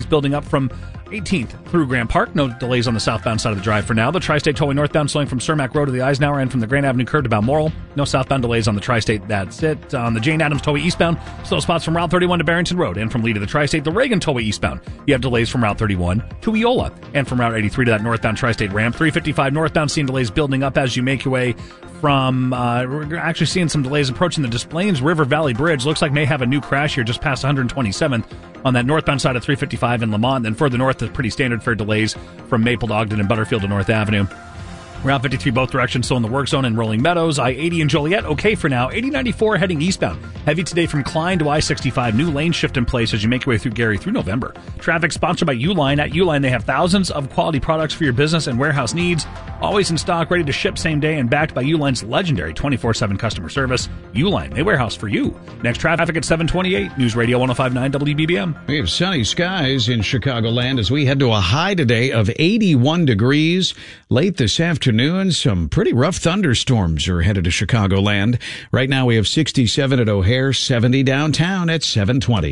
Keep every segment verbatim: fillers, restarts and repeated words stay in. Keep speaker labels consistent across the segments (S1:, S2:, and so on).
S1: It's building up from eighteenth through Grant Park. No delays on the southbound side of the drive for now. The Tri-State Tollway northbound slowing from Cermak Road to the Eisenhower and from the Grand Avenue curve to Balmoral. No southbound delays on the Tri-State. That's it. On the Jane Addams Tollway eastbound, slow spots from Route thirty-one to Barrington Road. And from Lee to the Tri-State, the Reagan Tollway eastbound. You have delays from Route thirty-one to Eola. And from Route eighty-three to that northbound Tri-State ramp. three fifty-five northbound, seeing delays building up as you make your way from, uh, we're actually seeing some delays approaching the Des Plaines River Valley Bridge. Looks like may have a new crash here just past one hundred twenty-seventh on that northbound side of three fifty-five in Lamont. Then further north, the pretty standard for delays from Maple to Ogden and Butterfield to North Avenue. Route fifty-three both directions, so in the work zone in Rolling Meadows. I eighty in Joliet, okay for now. eighty ninety-four heading eastbound. Heavy today from Klein to I sixty-five. New lane shift in place as you make your way through Gary through November. Traffic sponsored by Uline. At Uline, they have thousands of quality products for your business and warehouse needs. Always in stock, ready to ship same day, and backed by Uline's legendary twenty-four seven customer service. Uline, a warehouse for you. Next traffic at seven twenty-eight. News Radio one oh five point nine W B B M.
S2: We have sunny skies in Chicagoland as we head to a high today of eighty-one degrees. Late this afternoon, some pretty rough thunderstorms are headed to Chicagoland. Right now we have sixty-seven at O'Hare, seventy downtown at seven twenty.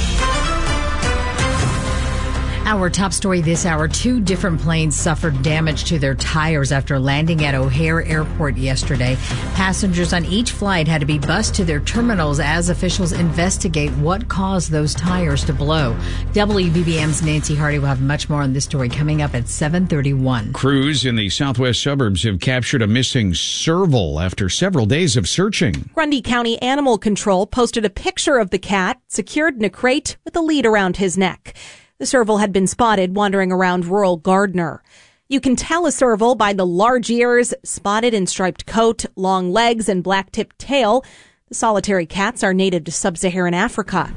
S3: Our top story this hour, two different planes suffered damage to their tires after landing at O'Hare Airport yesterday. Passengers on each flight had to be bused to their terminals as officials investigate what caused those tires to blow. W B B M's Nancy Hardy will have much more on this story coming up at seven thirty-one.
S2: Crews in the southwest suburbs have captured a missing serval after several days of searching.
S4: Grundy County Animal Control posted a picture of the cat secured in a crate with a lead around his neck. The serval had been spotted wandering around rural Gardner. You can tell a serval by the large ears, spotted and striped coat, long legs, and black-tipped tail. The solitary cats are native to sub-Saharan Africa.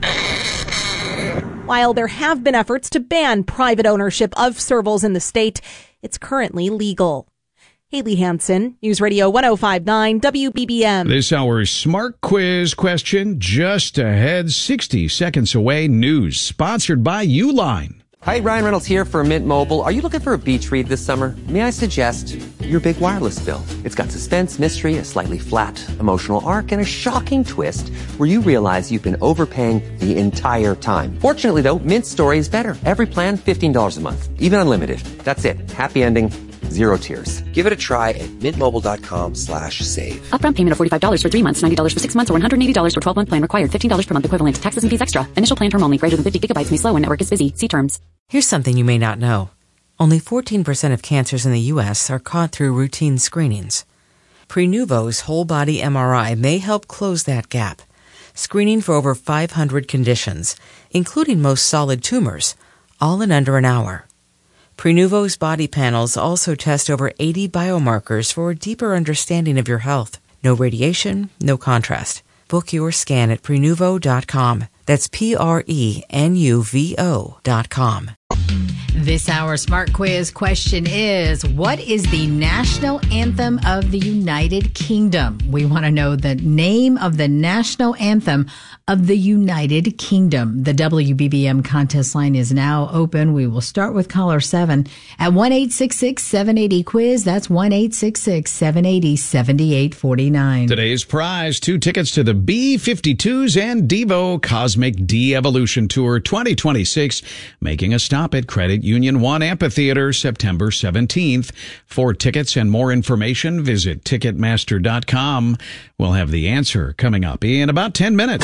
S4: While there have been efforts to ban private ownership of servals in the state, it's currently legal. Haley Hansen, News Radio one oh five point nine W B B M.
S2: This hour's Smart Quiz question just ahead, sixty seconds away. News sponsored by Uline.
S5: Hi, Ryan Reynolds here for Mint Mobile. Are you looking for a beach read this summer? May I suggest your big wireless bill? It's got suspense, mystery, a slightly flat emotional arc, and a shocking twist where you realize you've been overpaying the entire time. Fortunately, though, Mint's story is better. Every plan, fifteen dollars a month, even unlimited. That's it. Happy ending. Zero tears. Give it a try at mintmobile.com slash save.
S6: Upfront payment of forty-five dollars for three months, ninety dollars for six months, or one hundred eighty dollars for twelve-month plan required. fifteen dollars per month equivalent. Taxes and fees extra. Initial plan term only. Greater than fifty gigabytes may slow when network is busy. See terms.
S7: Here's something you may not know. Only fourteen percent of cancers in the U S are caught through routine screenings. Prenuvo's whole-body M R I may help close that gap. Screening for over five hundred conditions, including most solid tumors, all in under an hour. Prenuvo's body panels also test over eighty biomarkers for a deeper understanding of your health. No radiation, no contrast. Book your scan at Prenuvo dot com. That's P R E N U V O dot com.
S3: This hour's Smart Quiz question is, what is the national anthem of the United Kingdom? We want to know the name of the national anthem of the United Kingdom. The W B B M contest line is now open. We will start with caller seven at one eight six six, seven eight zero, quiz. That's one eight six six, seven eight zero, seven eight four nine.
S2: Today's prize, two tickets to the B fifty-twos and Devo Cosmic De-Evolution Tour twenty twenty-six, making a stop at Credit Union One Amphitheater September seventeenth. For tickets and more information, visit Ticketmaster dot com. We'll have the answer coming up in about ten minutes.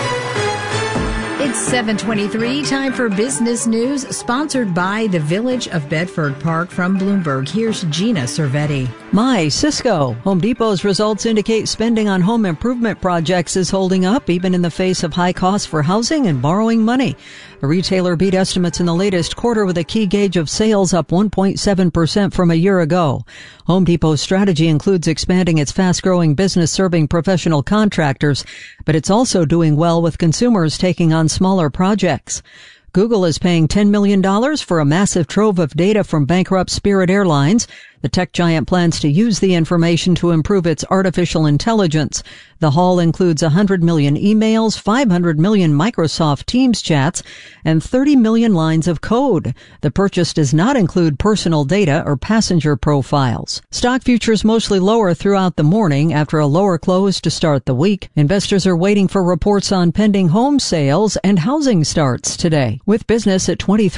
S3: It's seven twenty-three, time for business news, sponsored by the Village of Bedford Park from Bloomberg. Here's Gina Cervetti.
S8: My Cisco. Home Depot's results indicate spending on home improvement projects is holding up, even in the face of high costs for housing and borrowing money. The retailer beat estimates in the latest quarter with a key gauge of sales up one point seven percent from a year ago. Home Depot's strategy includes expanding its fast-growing business serving professional contractors, but it's also doing well with consumers taking on smaller projects. Google is paying ten million dollars for a massive trove of data from bankrupt Spirit Airlines. The tech giant plans to use the information to improve its artificial intelligence. The haul includes one hundred million emails, five hundred million Microsoft Teams chats, and thirty million lines of code. The purchase does not include personal data or passenger profiles. Stock futures mostly lower throughout the morning after a lower close to start the week. Investors are waiting for reports on pending home sales and housing starts today. With business at twenty-three